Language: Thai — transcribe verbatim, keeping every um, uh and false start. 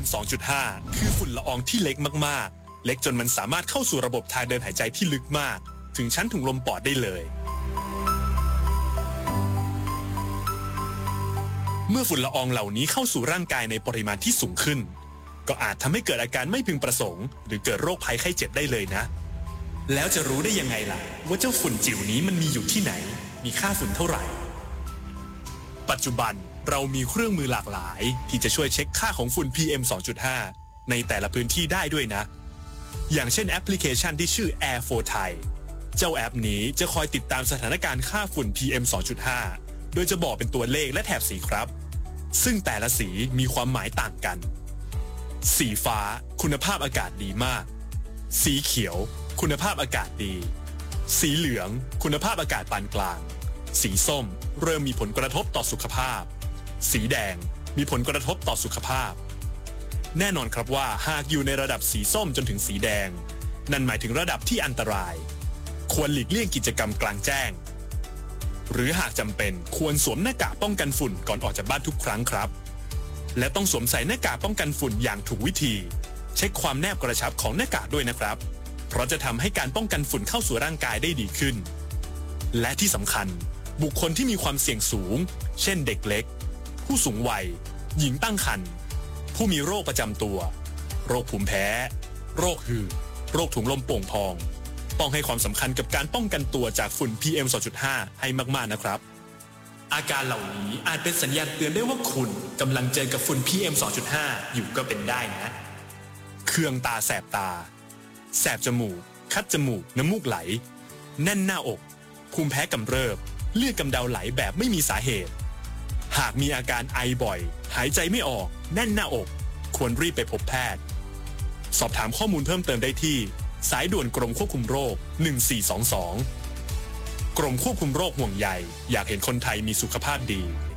สองจุดห้า คือฝุ่นละอองที่เล็กมากๆเล็กจนมันสามารถเข้าสู่ระบบทางเดินหายใจที่ลึกมากถึงชั้นถุงลมปอดได้เลยเมื่อฝุ่นละอองเหล่านี้เข้าสู่ร่างกายในปริมาณที่สูงขึ้นก็อาจทำให้เกิดอาการไม่พึงประสงค์หรือเกิดโรคภัยไข้เจ็บได้เลยนะแล้วจะรู้ได้ยังไงล่ะว่าเจ้าฝุ่นจิ๋วนี้มันมีอยู่ที่ไหนมีค่าฝุ่นเท่าไหร่ปัจจุบันเรามีเครื่องมือหลากหลายที่จะช่วยเช็คค่าของฝุ่น พี เอ็ม สองจุดห้า ในแต่ละพื้นที่ได้ด้วยนะอย่างเช่นแอปพลิเคชันที่ชื่อ Air for Thai เจ้าแอปนี้จะคอยติดตามสถานการณ์ค่าฝุ่น พี เอ็ม สองจุดห้า โดยจะบอกเป็นตัวเลขและแถบสีครับซึ่งแต่ละสีมีความหมายต่างกันสีฟ้าคุณภาพอากาศดีมากสีเขียวคุณภาพอากาศดีสีเหลืองคุณภาพอากาศปานกลางสีส้มเริ่มมีผลกระทบต่อสุขภาพสีแดงมีผลกระทบต่อสุขภาพแน่นอนครับว่าหากอยู่ในระดับสีส้มจนถึงสีแดงนั่นหมายถึงระดับที่อันตรายควรหลีกเลี่ยงกิจกรรมกลางแจ้งหรือหากจำเป็นควรสวมหน้ากากป้องกันฝุ่นก่อนออกจากบ้านทุกครั้งครับและต้องสวมใส่หน้ากากป้องกันฝุ่นอย่างถูกวิธีเช็คความแนบกระชับของหน้ากากด้วยนะครับเพราะจะทำให้การป้องกันฝุ่นเข้าสู่ร่างกายได้ดีขึ้นและที่สำคัญบุคคลที่มีความเสี่ยงสูงเช่นเด็กเล็กผู้สูงวัยหญิงตั้งครรภ์ผู้มีโรคประจำตัวโรคภูมิแพ้โรคหืดโรคถุงลมโป่งพองต้องให้ความสำคัญกับการป้องกันตัวจากฝุ่น พี เอ็ม สองจุดห้า ให้มากๆนะครับอาการเหล่านี้อาจเป็นสัญญาณเตือนได้ว่าคุณกำลังเจอกับฝุ่น พี เอ็ม สองจุดห้า อยู่ก็เป็นได้นะเคืองตาแสบตาแสบจมูกคัดจมูกน้ำมูกไหลแน่นหน้าอกภูมิแพ้กำเริบเลือดกำเดาไหลแบบไม่มีสาเหตุหากมีอาการไอบ่อยหายใจไม่ออกแน่นหน้าอกควรรีบไปพบแพทย์สอบถามข้อมูลเพิ่มเติมได้ที่สายด่วนกรมควบคุมโรคหนึ่งสี่สองสองกรมควบคุมโรคห่วงใยอยากเห็นคนไทยมีสุขภาพดี